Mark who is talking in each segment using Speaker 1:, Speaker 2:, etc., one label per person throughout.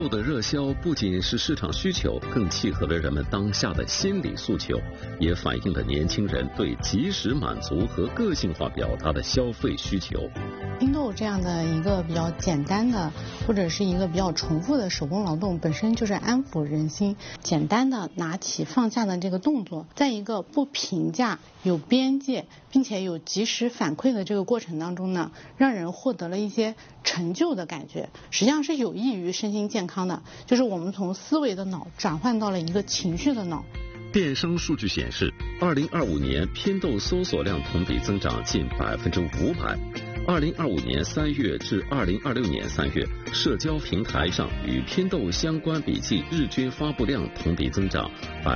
Speaker 1: 豆的热销不仅是市场需求，更契合了人们当下的心理诉求，也反映了年轻人对及时满足和个性化表达的消费需求。
Speaker 2: 拼豆这样的一个比较简单的，或者是一个比较重复的手工劳动，本身就是安抚人心。简单的拿起放下的这个动作，在一个不评价、有边界，并且有及时反馈的这个过程当中呢，让人获得了一些成就的感觉，实际上是有益于身心健康的。就是我们从思维的脑转换到了一个情绪的脑。
Speaker 1: 电商数据显示，2025年拼豆搜索量同比增长近500%。2025年3月至2026年3月，社交平台上与拼豆相关笔记日均发布量同比增长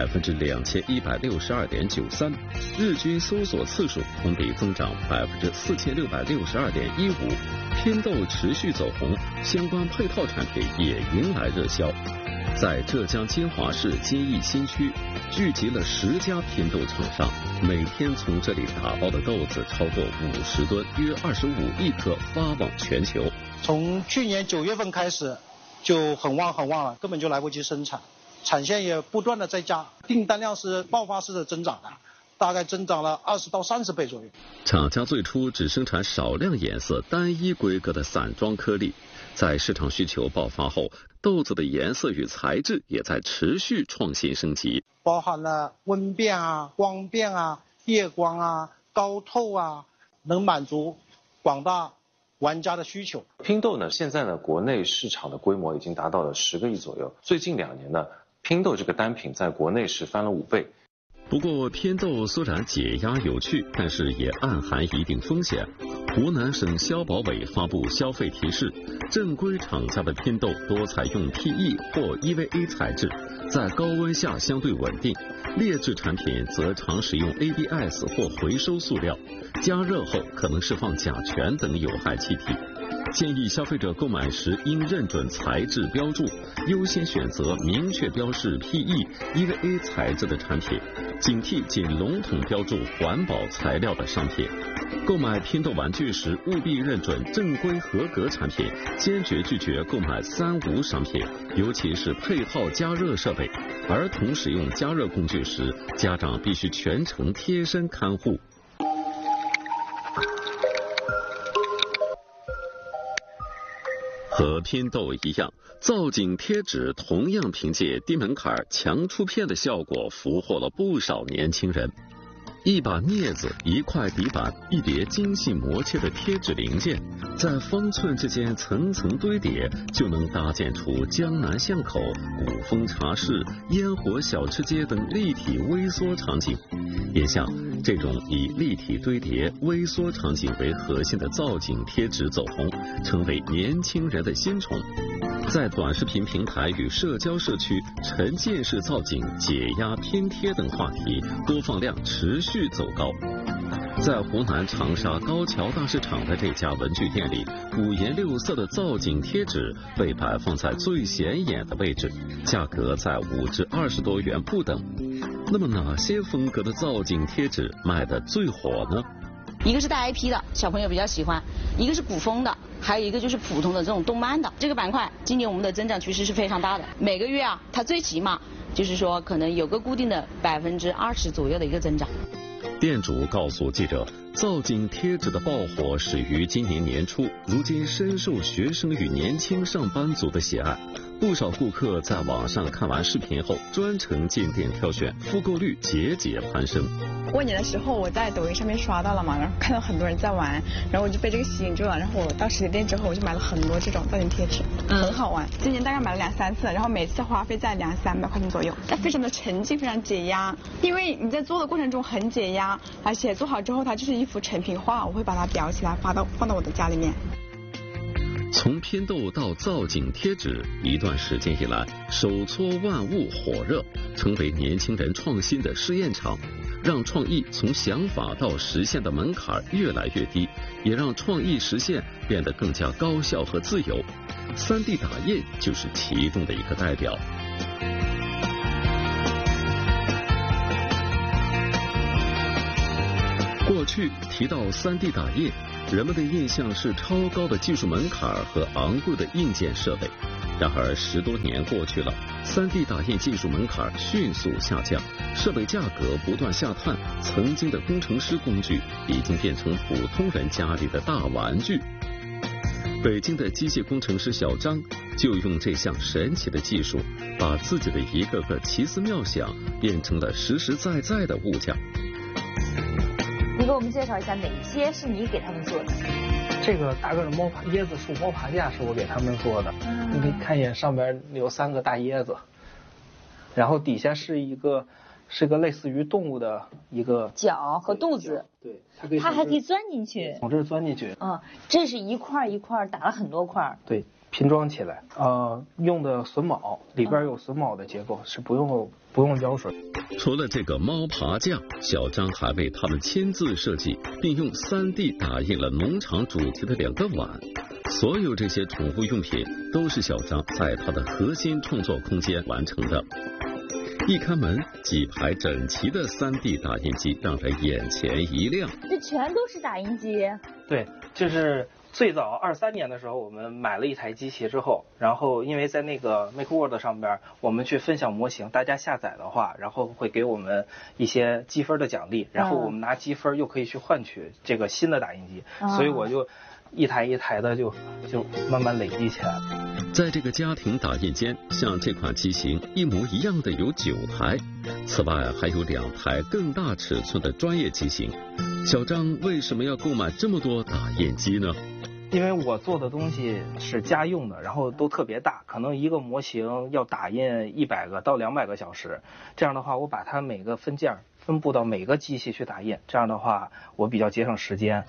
Speaker 1: 2162.93%，日均搜索次数同比增长4662.15%。拼豆持续走红，相关配套产品也迎来热销。在浙江金华市金益新区，聚集了10家拼豆厂商，每天从这里打包的豆子超过50吨，约25亿颗，发往全球。
Speaker 3: 从去年9月份开始就很旺了，根本就来不及生产，产线也不断的在加，订单量是爆发式的增长的，大概增长了20到30倍左右。
Speaker 1: 厂家最初只生产少量颜色、单一规格的散装颗粒，在市场需求爆发后，豆子的颜色与材质也在持续创新升级，
Speaker 3: 包含了温变啊、光变啊、夜光啊、高透啊，能满足广大玩家的需求。
Speaker 4: 拼豆呢，现在呢，国内市场的规模已经达到了10个亿左右。最近2年呢，拼豆这个单品在国内是翻了5倍。
Speaker 1: 不过拼豆虽然解压有趣，但是也暗含一定风险。湖南省消保委发布消费提示，正规厂家的拼豆多采用 PE 或 EVA 材质，在高温下相对稳定；劣质产品则常使用 ABS 或回收塑料，加热后可能释放甲醛等有害气体。建议消费者购买时应认准材质标注，优先选择明确标示 PE、EVA 材质的产品，警惕仅笼统标注环保材料的商品。购买拼豆玩具时，务必认准正规合格产品，坚决拒绝购买3无商品，尤其是配套加热设备。儿童使用加热工具时，家长必须全程贴身看护。和拼豆一样，造景贴纸同样凭借低门槛、强出片的效果，俘获了不少年轻人。一把镊子、一块底板、一叠精细磨切的贴纸零件，在方寸之间层层堆叠，就能搭建出江南巷口、古风茶室、烟火小吃街等立体微缩场景。眼下，这种以立体堆叠、微缩场景为核心的造景贴纸走红，成为年轻人的新宠。在短视频平台与社交社区，沉浸式造景、解压拼贴等话题播放量持续走高。在湖南长沙高桥大市场的这家文具店里，5颜6色的造景贴纸被摆放在最显眼的位置，价格在5至20多元不等。那么哪些风格的造景贴纸卖得最火呢？
Speaker 5: 一个是带 IP 的，小朋友比较喜欢；一个是古风的，还有一个就是普通的这种动漫的。这个板块今年我们的增长趋势是非常大的，每个月啊，它最起码就是说可能有个固定的20%左右的一个增长。
Speaker 1: 店主告诉记者，造景贴纸的爆火始于今年年初，如今深受学生与年轻上班族的喜爱。不少顾客在网上看完视频后，专程进店挑选，复购率节节攀升。
Speaker 6: 过年的时候我在抖音上面刷到了嘛，然后看到很多人在玩，然后我就被这个吸引住了，然后我到实体店之后我就买了很多这种造景贴纸，很好玩。今年大概买了2-3次，然后每次花费在200-300块钱左右，但非常的沉浸，非常解压。因为你在做的过程中很解压，而且做好之后它就是一幅成品画，我会把它裱起来放到我的家里面。
Speaker 1: 从拼豆到造景贴纸，一段时间以来，手搓万物火热，成为年轻人创新的试验场，让创意从想法到实现的门槛越来越低，也让创意实现变得更加高效和自由。3D 打印就是其中的一个代表。过去提到3D 打印，人们的印象是超高的技术门槛和昂贵的硬件设备。 然而10多年过去了，3D 打印技术门槛迅速下降，设备价格不断下探，曾经的工程师工具已经变成普通人家里的大玩具。北京的机械工程师小张就用这项神奇的技术，把自己的一个个奇思妙想变成了实实在在的物件。
Speaker 7: 你给我们介绍一下哪些是你给他们做的？
Speaker 8: 这个大个的椰子树摸爬架是我给他们做的，你可以看一眼，上边有3个大椰子，然后底下是一个类似于动物的一个
Speaker 7: 脚和肚子，
Speaker 8: 对，
Speaker 7: 它还可以钻进去，
Speaker 8: 从这儿钻进去。
Speaker 7: 这是一块一块打了很多块，
Speaker 8: 对，拼装起来。用的榫卯，里边有榫卯的结构，是不用胶水。
Speaker 1: 除了这个猫爬架，小张还为他们亲自设计并用3D 打印了农场主题的2个碗。所有这些宠物用品都是小张在他的核心创作空间完成的。一开门，几排整齐的3D 打印机让人眼前一亮。
Speaker 7: 这全都是打印机？
Speaker 8: 对，就是最早23年的时候，我们买了一台机器之后，然后因为在那个 MakeWorld 上边，我们去分享模型，大家下载的话，然后会给我们一些积分的奖励，然后我们拿积分又可以去换取这个新的打印机，所以我就一台一台的就慢慢累积起来了。
Speaker 1: 在这个家庭打印间，像这款机型一模一样的有9台，此外还有2台更大尺寸的专业机型。小张为什么要购买这么多打印机呢？
Speaker 8: 因为我做的东西是家用的，然后都特别大，可能一个模型要打印100个到200个小时，这样的话我把它每个分件分布到每个机器去打印，这样的话我比较节省时间。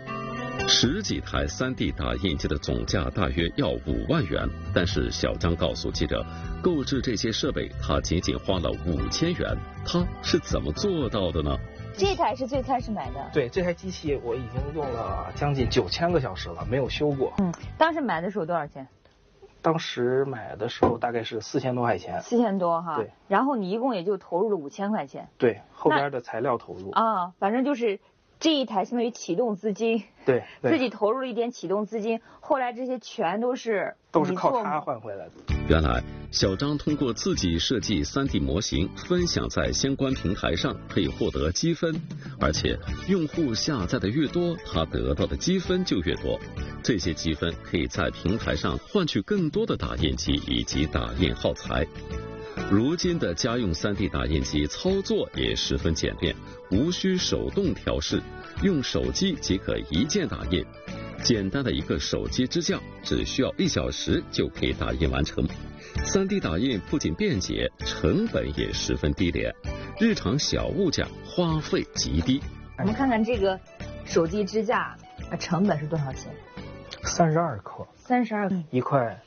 Speaker 1: 10几台3D 打印机的总价大约要5万元，但是小张告诉记者，购置这些设备他仅仅花了5000元，他是怎么做到的呢？
Speaker 7: 这台是最开始买的？
Speaker 8: 对，这台机器我已经用了将近9000个小时了，没有修过。
Speaker 7: 当时买的时候多少钱？
Speaker 8: 当时买的时候大概是4000多块钱。
Speaker 7: 4000多哈。
Speaker 8: 对。
Speaker 7: 然后你一共也就投入了5000块钱。
Speaker 8: 对，后边的材料投入。
Speaker 7: 反正就是这一台相当于启动资金。
Speaker 8: 对。
Speaker 7: 自己投入了一点启动资金，后来这些全都是
Speaker 8: 靠他换回来的。
Speaker 1: 原来小张通过自己设计3D 模型分享在相关平台上，可以获得积分，而且用户下载的越多，他得到的积分就越多。这些积分可以在平台上换取更多的打印机以及打印耗材。如今的家用3D 打印机操作也十分简便，无需手动调试，用手机即可一键打印。简单的一个手机支架，只需要1小时就可以打印完成。3D 打印不仅便捷，成本也十分低廉，日常小物件花费极低。
Speaker 7: 我们看看这个手机支架，成本是多少钱
Speaker 8: ？32克。
Speaker 7: 32克。
Speaker 8: 一块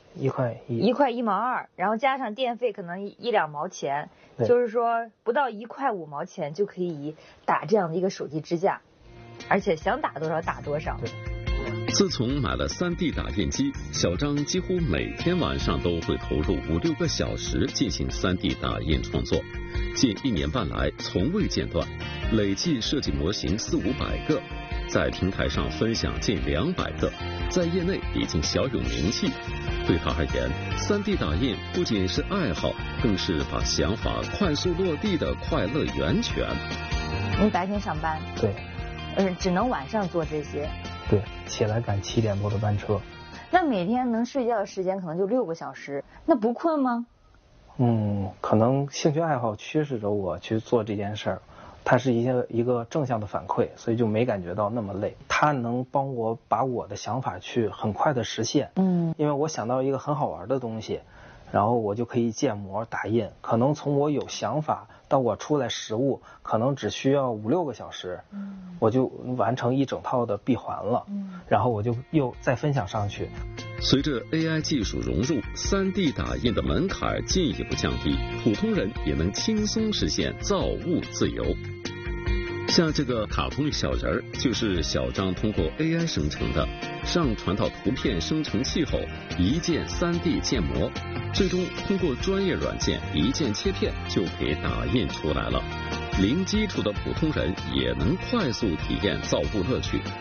Speaker 7: 1毛2，然后加上电费可能1、2毛钱，就是说不到1块5毛钱就可以打这样的一个手机支架，而且想打多少打多少。
Speaker 1: 自从买了3D 打印机，小张几乎每天晚上都会投入5、6个小时进行3D 打印创作，近1年半来从未间断，累计设计模型4、500个，在平台上分享近200个，在业内已经小有名气。对他而言，3D 打印不仅是爱好，更是把想法快速落地的快乐源泉。
Speaker 7: 你白天上班？
Speaker 8: 对。
Speaker 7: 只能晚上做这些？
Speaker 8: 对，起来赶7点多的班车。
Speaker 7: 那每天能睡觉的时间可能就6个小时，那不困吗？
Speaker 8: 可能兴趣爱好驱使着我去做这件事儿，它是一个正向的反馈，所以就没感觉到那么累。它能帮我把我的想法去很快的实现。因为我想到一个很好玩的东西，然后我就可以建模打印，可能从我有想法到我出来实物，可能只需要5、6个小时，我就完成一整套的闭环了，然后我就又再分享上去。
Speaker 1: 随着 AI 技术融入，3D 打印的门槛进一步降低，普通人也能轻松实现造物自由。像这个卡通小人儿，就是小张通过 AI 生成的，上传到图片生成器后，一键3D 建模，最终通过专业软件一键切片就可以打印出来了。零基础的普通人也能快速体验造物乐趣。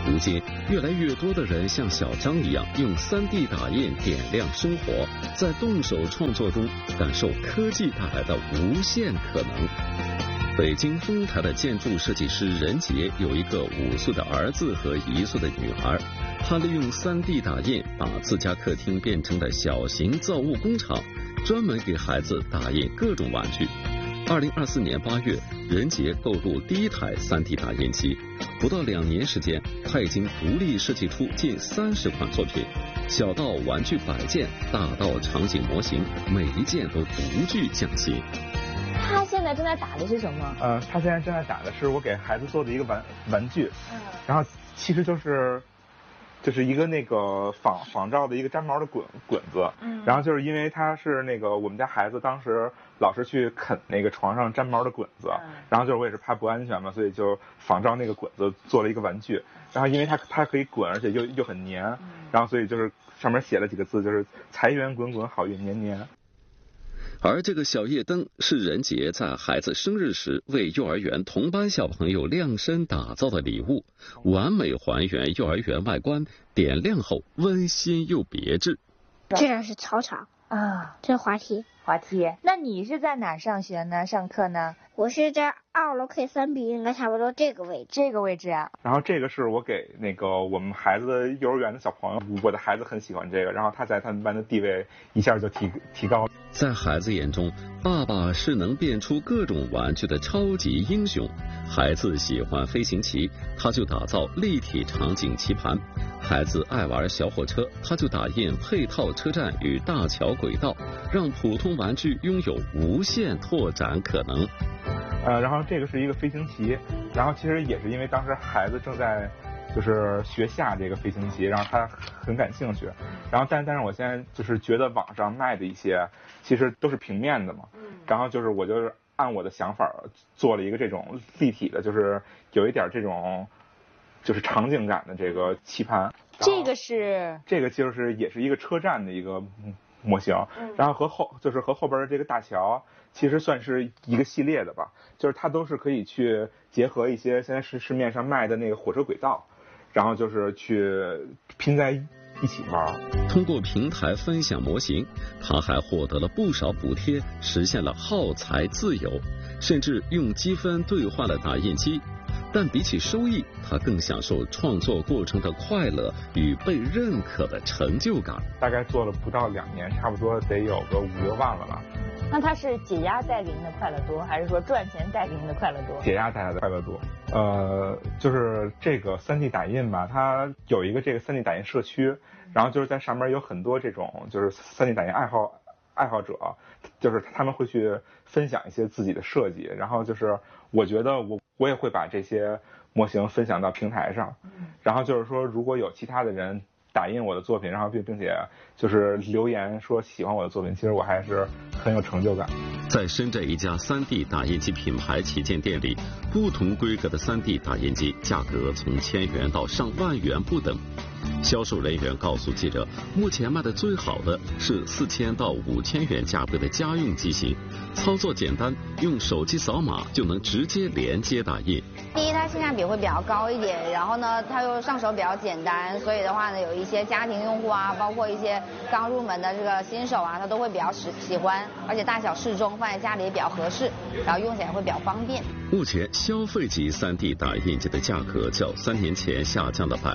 Speaker 1: 如今，越来越多的人像小张一样，用 3D 打印点亮生活，在动手创作中感受科技带来的无限可能。北京丰台的建筑设计师任杰有一个5岁的儿子和1岁的女儿，他利用 3D 打印把自家客厅变成了小型造物工厂，专门给孩子打印各种玩具。2024年8月，任杰购入第一台 3D 打印机，不到2年时间，他已经独立设计出近30款作品，小到玩具摆件，大到场景模型，每一件都独具匠心。
Speaker 7: 他现在正在打的是什么？
Speaker 9: 他现在正在打的是我给孩子做的一个玩具，然后其实就是一个那个仿照的一个粘毛的滚子，然后就是因为他是那个我们家孩子当时老是去啃那个床上粘毛的滚子，然后就是我也是怕不安全嘛，所以就仿照那个滚子做了一个玩具，然后因为它可以滚，而且又很黏，然后所以就是上面写了几个字，就是财源滚滚，好运年年。
Speaker 1: 而这个小夜灯是任杰在孩子生日时为幼儿园同班小朋友量身打造的礼物，完美还原幼儿园外观，点亮后温馨又别致。
Speaker 10: 这个是操场啊，这是滑梯。
Speaker 7: 滑梯。那你是在哪上学呢？上课呢？
Speaker 10: 我是在2楼 K3B， 应该差不多这个位置。
Speaker 7: 这个位置啊。
Speaker 9: 然后这个是我给那个我们孩子的幼儿园的小朋友，我的孩子很喜欢这个，然后他在他们班的地位一下就提高。
Speaker 1: 在孩子眼中，爸爸是能变出各种玩具的超级英雄。孩子喜欢飞行棋，他就打造立体场景棋盘；孩子爱玩小火车，他就打印配套车站与大桥轨道，让普通玩具拥有无限拓展可能。
Speaker 9: 然后这个是一个飞行棋，然后其实也是因为当时孩子正在就是学下这个飞行棋，然后他很感兴趣，然后但是我现在就是觉得网上卖的一些其实都是平面的嘛，然后就是我就是按我的想法做了一个这种立体的，就是有一点这种就是场景感的这个棋盘。
Speaker 7: 这个
Speaker 9: 就是也是一个车站的一个模型，然后和后边的这个大桥其实算是一个系列的吧，就是它都是可以去结合一些现在市面上卖的那个火车轨道，然后就是去拼在一起玩。
Speaker 1: 通过平台分享模型，他还获得了不少补贴，实现了耗材自由，甚至用积分兑换了打印机。但比起收益，他更享受创作过程的快乐与被认可的成就感。
Speaker 9: 大概做了不到2年，差不多得有个5、6万了吧。
Speaker 7: 那他是解压带给您的快乐多，还是说赚钱带给您的快乐多？
Speaker 9: 解压带来的快乐多。就是这个 3D 打印吧，它有一个这个 3D 打印社区，然后就是在上面有很多这种就是 3D 打印爱好者，就是他们会去分享一些自己的设计，然后就是我觉得我也会把这些模型分享到平台上，然后就是说如果有其他的人打印我的作品，然后并且就是留言说喜欢我的作品，其实我还是很有成就感。
Speaker 1: 在深圳一家 3D 打印机品牌旗舰店里，不同规格的 3D 打印机价格从1000元到上万元不等。销售人员告诉记者，目前卖的最好的是4000到5000元价位的家用机型，操作简单，用手机扫码就能直接连接打印。
Speaker 11: 第一，它性价比会比较高一点，然后呢，它又上手比较简单，所以的话呢，有一些家庭用户啊，包括一些刚入门的这个新手啊，他都会比较喜欢，而且大小适中，放在家里也比较合适，然后用起来会比较方便。
Speaker 1: 目前消费级 3D 打印机的价格较3年前下降了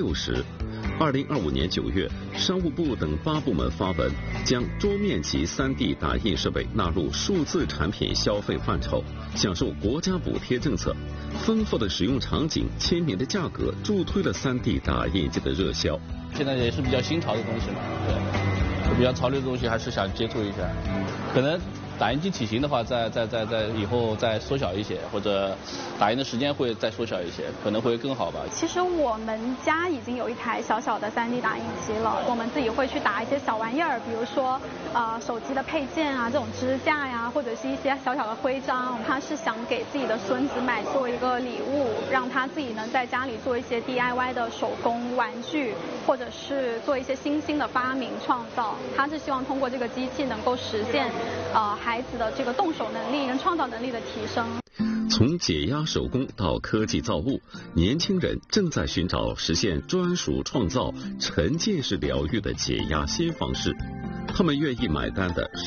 Speaker 1: 60%。2025年9月，商务部等8部门发文，将桌面级 3D 打印设备纳入数字产品消费范畴，享受国家补贴政策。丰富的使用场景、亲民的价格，助推了 3D 打印机的热销。
Speaker 12: 现在也是比较新潮的东西嘛，对，比较潮流的东西还是想接触一下，可能打印机体型的话，在以后再缩小一些，或者打印的时间会再缩小一些，可能会更好吧。
Speaker 13: 其实我们家已经有一台小小的3D 打印机了，我们自己会去打一些小玩意儿，比如说手机的配件啊，这种支架呀，或者是一些小小的徽章。他是想给自己的孙子买做一个礼物，让他自己能在家里做一些 DIY 的手工玩具，或者是做一些新兴的发明创造。他是希望通过这个机器能够实现孩子的这个动手能力跟创造能力的提升。
Speaker 1: 从解压手工到科技造物，年轻人正在寻找实现专属创造、沉浸式疗愈的解压新方式。他们愿意买单的